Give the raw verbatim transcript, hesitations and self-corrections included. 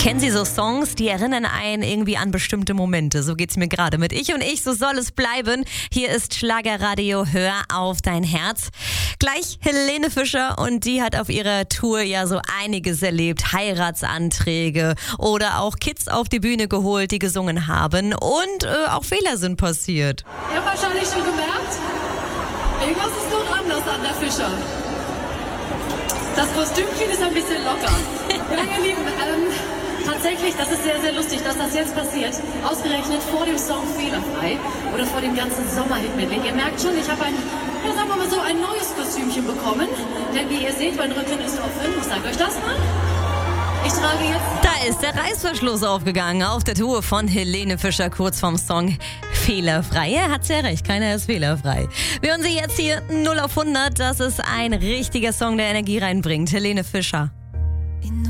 Kennen Sie so Songs, die erinnern einen irgendwie an bestimmte Momente? So geht's mir gerade mit Ich und Ich, so soll es bleiben. Hier ist Schlagerradio, hör auf dein Herz. Gleich Helene Fischer, und die hat auf ihrer Tour ja so einiges erlebt. Heiratsanträge oder auch Kids auf die Bühne geholt, die gesungen haben, und äh, auch Fehler sind passiert. Ihr habt wahrscheinlich schon gemerkt, irgendwas ist noch anders an der Fischer. Das Kostümchen ist ein bisschen locker. Ja, ihr Lieben, ähm, tatsächlich, das ist sehr, sehr lustig, dass das jetzt passiert. Ausgerechnet vor dem Song Fehlerfrei oder vor dem ganzen Sommerhit-Medley. Ihr merkt schon, ich habe ein, ja, sagen wir mal so, ein neues Kostümchen bekommen. Denn wie ihr seht, mein Rücken ist offen. Ich sage euch das mal. Ich trage jetzt... Da ist der Reißverschluss aufgegangen auf der Tour von Helene Fischer kurz vorm Song Fehlerfrei. Er hat sehr recht, keiner ist fehlerfrei. Wir hören Sie jetzt hier null auf hundert. Das ist ein richtiger Song, der Energie reinbringt. Helene Fischer.